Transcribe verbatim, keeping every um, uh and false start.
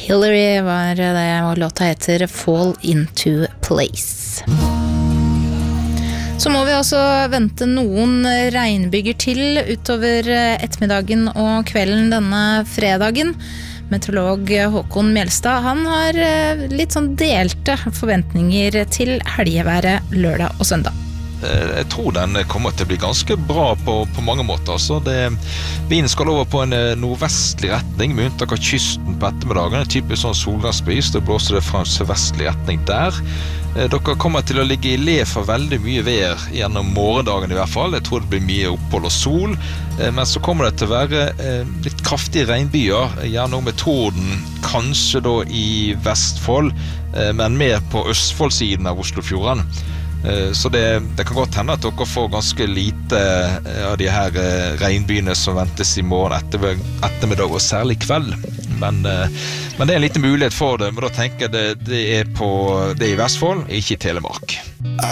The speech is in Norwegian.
Hillary var det, og låta heter Fall Into Place. Så må vi også vente noen regnbyger til utover ettermiddagen og kvelden denne fredagen. Meteorolog Håkon Mjelstad, han har litt sånn delte forventninger til helgeværet lørdag og søndag. Jeg tror den kommer til å bli ganske bra på, på mange måter. Så det, vinden skal over på en nordvestlig retning, med unntak av kysten på ettermiddagen. En typisk sånn solgangsbris, da blåser det fra en sørvestlig retning der. Dere kommer til å ligge i le for veldig mye vær gjennom morgendagen i hvert fall. Jeg tror det blir mye opphold og sol. Men så kommer det til å være litt kraftige regnbyer, gjerne med torden, kanskje da i Vestfold, men mer på Østfoldsiden av Oslofjorden. Så det, det kan godt hende at dere får ganske lite av de her regnbyene som ventes i morgen etter, ettermiddag og særlig kveld. Men, men det er en liten mulighet for det, men da tenker jeg det, det er, på, det er i Vestfold, ikke i Telemark.